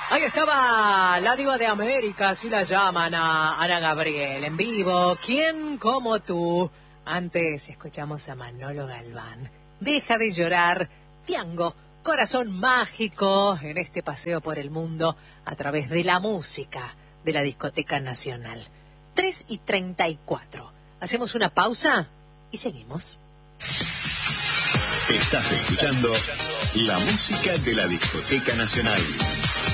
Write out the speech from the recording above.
Ahí estaba la diva de América, así la llaman a Ana Gabriel, en vivo. ¿Quién como tú? Antes escuchamos a Manolo Galván. Deja de llorar, Piango, corazón mágico en este paseo por el mundo a través de la música de la Discoteca Nacional. 3:34. Hacemos una pausa y seguimos. Estás escuchando la música de la Discoteca Nacional.